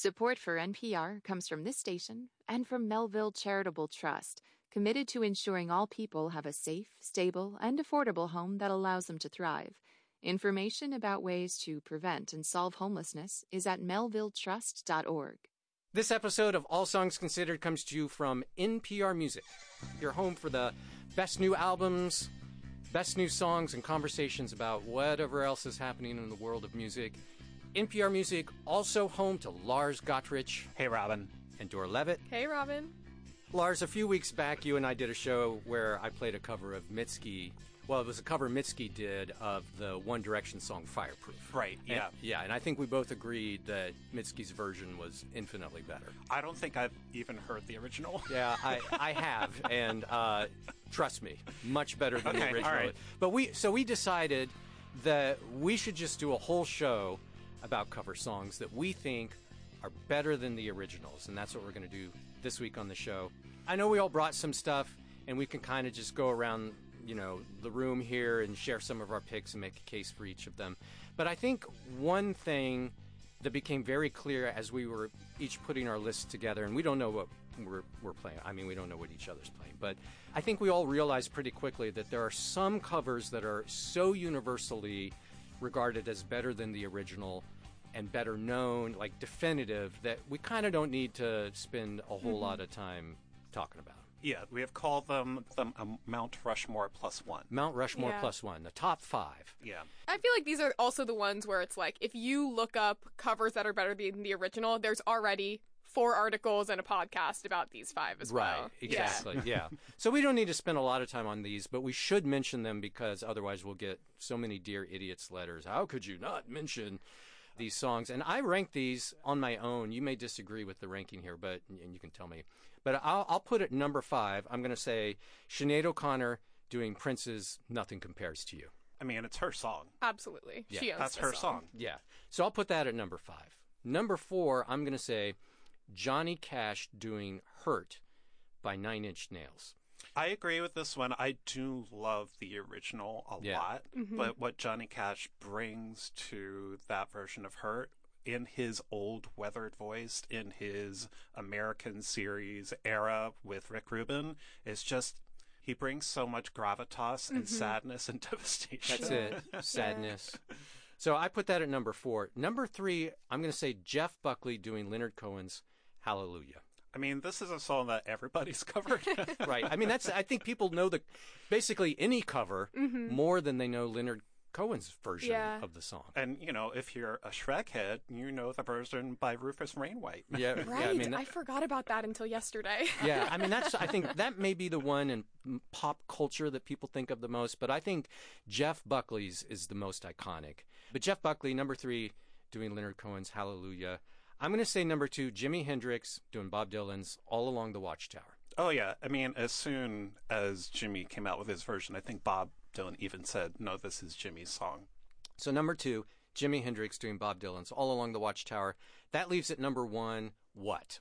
Support for NPR comes from this station and from Melville Charitable Trust, committed to ensuring all people have a safe, stable, and affordable home that allows them to thrive. Information about ways to prevent and solve homelessness is at melvilletrust.org. This episode of All Songs Considered comes to you from NPR Music, your home for the best new albums, best new songs, and conversations about whatever else is happening in the world of music. NPR Music, also home to Lars Gottrich. Hey, Robin. And Dora Levitt. Hey, Robin. Lars, a few weeks back, you and I did a show where I played a cover of Mitski. Well, it was a cover Mitski did of the One Direction song Fireproof. Right, yeah. And I think we both agreed that Mitski's version was infinitely better. I don't think I've even heard the original. Yeah, I have, and trust me, much better than the original. All right. But we decided that we should just do a whole show about cover songs that we think are better than the originals, and that's what we're going to do this week on the show. I know we all brought some stuff, and we can kind of just go around, the room here and share some of our picks and make a case for each of them. But I think one thing that became very clear as we were each putting our lists together, and we don't know what we're playing. I mean, we don't know what each other's playing. But I think we all realized pretty quickly that there are some covers that are so universally regarded as better than the original and better known, like definitive, that we kind of don't need to spend a whole lot of time talking about. Yeah, we have called them Mount Rushmore plus one. Mount Rushmore plus one, the top five. Yeah. I feel like these are also the ones where it's like, if you look up covers that are better than the original, there's already 4 articles and a podcast about these 5 as well. Right, exactly, yeah. So we don't need to spend a lot of time on these, but we should mention them because otherwise we'll get so many Dear Idiots letters. How could you not mention these songs? And I rank these on my own. You may disagree with the ranking here, and you can tell me. But I'll put it number 5. I'm going to say Sinead O'Connor doing Prince's Nothing Compares to You. I mean, it's her song. Absolutely. Yeah. She owns That's her song. Yeah. So I'll put that at number 5. Number 4, I'm going to say Johnny Cash doing Hurt by Nine Inch Nails. I agree with this one. I do love the original a lot, but what Johnny Cash brings to that version of Hurt in his old weathered voice, in his American series era with Rick Rubin, is just, he brings so much gravitas and sadness and devastation. That's it. Sadness. So I put that at number 4. Number 3, I'm going to say Jeff Buckley doing Leonard Cohen's Hallelujah. I mean, this is a song that everybody's covered. Right. I mean, I think people know basically any cover more than they know Leonard Cohen's version of the song. And, if you're a Shrek head, you know the version by Rufus Wainwright. Yeah. Right. Yeah, I forgot about that until yesterday. Yeah. I mean, I think that may be the one in pop culture that people think of the most, but I think Jeff Buckley's is the most iconic. But Jeff Buckley, number 3, doing Leonard Cohen's Hallelujah. I'm going to say number 2, Jimi Hendrix doing Bob Dylan's All Along the Watchtower. Oh, yeah. I mean, as soon as Jimmy came out with his version, I think Bob Dylan even said, no, this is Jimmy's song. So number 2, Jimi Hendrix doing Bob Dylan's All Along the Watchtower. That leaves at number 1, what?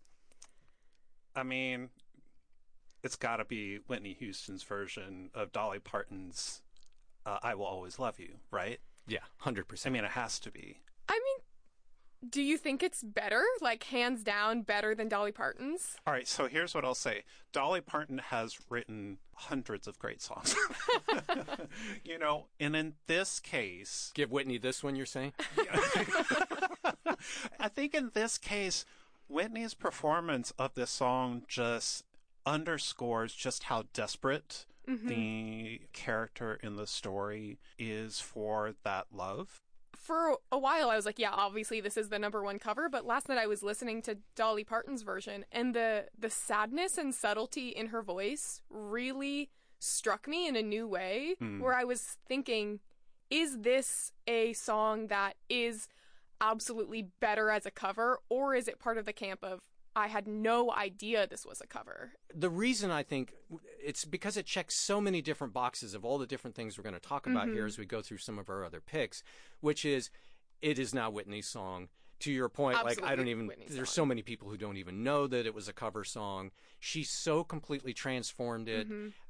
I mean, it's got to be Whitney Houston's version of Dolly Parton's I Will Always Love You, right? Yeah, 100%. I mean, it has to be. I mean, do you think it's better? Like, hands down, better than Dolly Parton's? All right, so here's what I'll say. Dolly Parton has written hundreds of great songs. And in this case... Give Whitney this one, you're saying? I think in this case, Whitney's performance of this song just underscores just how desperate the character in the story is for that love. For a while, I was like, yeah, obviously this is the number 1 cover, but last night I was listening to Dolly Parton's version, and the sadness and subtlety in her voice really struck me in a new way, where I was thinking, is this a song that is absolutely better as a cover, or is it part of the camp of, I had no idea this was a cover? The reason I think it's because it checks so many different boxes of all the different things we're going to talk about here as we go through some of our other picks, which is it is now Whitney's song. To your point, Absolutely, like I don't even, Whitney's there's song. so many people who don't even know that it was a cover song. She so completely transformed it.